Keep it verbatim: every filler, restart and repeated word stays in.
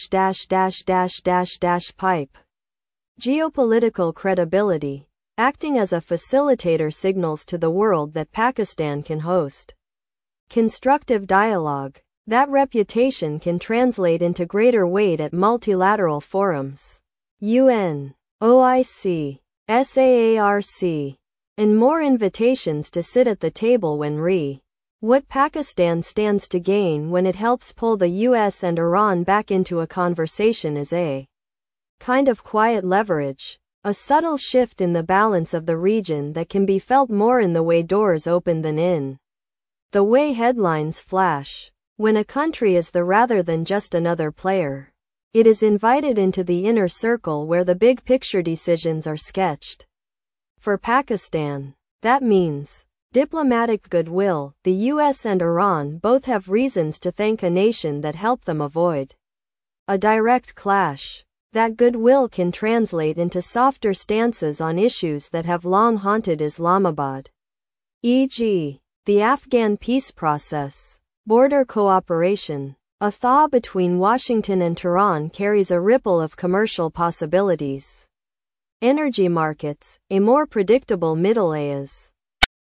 dash dash dash dash dash pipe. Geopolitical credibility. Acting as a facilitator signals to the world that Pakistan can host constructive dialogue. That reputation can translate into greater weight at multilateral forums. U N, O I C, S A A R C, and more invitations to sit at the table when re. What Pakistan stands to gain when it helps pull the U S and Iran back into a conversation is a kind of quiet leverage, a subtle shift in the balance of the region that can be felt more in the way doors open than in the way headlines flash. When a country is the rather than just another player, it is invited into the inner circle where the big picture decisions are sketched. For Pakistan, that means diplomatic goodwill. The U S and Iran both have reasons to thank a nation that helped them avoid a direct clash. That goodwill can translate into softer stances on issues that have long haunted Islamabad, for example, the Afghan peace process. Border cooperation. A thaw between Washington and Tehran carries a ripple of commercial possibilities. Energy markets, a more predictable Middle East.